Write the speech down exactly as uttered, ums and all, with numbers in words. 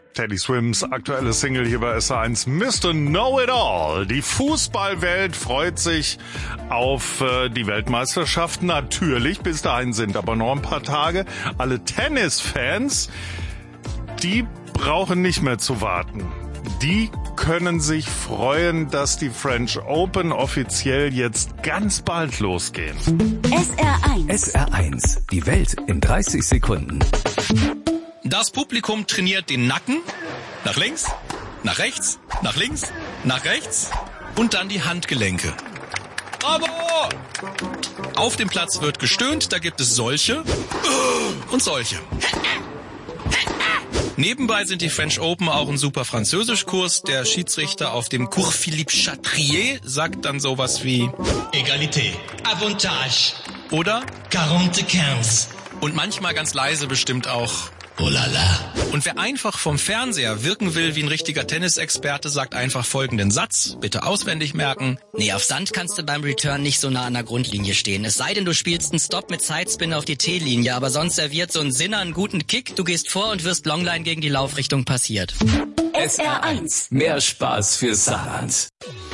Teddy Swims aktuelle Single hier bei S R eins, Mister Know-It-All. Die Fußballwelt freut sich auf äh, die Weltmeisterschaft natürlich. Bis dahin sind aber noch ein paar Tage. Alle Tennisfans, die brauchen nicht mehr zu warten. Die können sich freuen, dass die French Open offiziell jetzt ganz bald losgehen. S R eins. S R eins. Die Welt in dreißig Sekunden. Das Publikum trainiert den Nacken. Nach links, nach rechts, nach links, nach rechts und dann die Handgelenke. Bravo! Auf dem Platz wird gestöhnt, da gibt es solche und solche. Nebenbei sind die French Open auch ein super Französischkurs. Der Schiedsrichter auf dem Cours Philippe Chatrier sagt dann sowas wie Egalité, Avantage oder quarante-quinze. Und manchmal ganz leise bestimmt auch Oh la la. Und wer einfach vom Fernseher wirken will wie ein richtiger Tennisexperte, sagt einfach folgenden Satz, bitte auswendig merken. Nee, auf Sand kannst du beim Return nicht so nah an der Grundlinie stehen. Es sei denn, du spielst einen Stop mit Sidespin auf die T-Linie, aber sonst serviert so ein Sinner einen guten Kick, du gehst vor und wirst Longline gegen die Laufrichtung passiert. S R eins. Mehr Spaß für Saarland.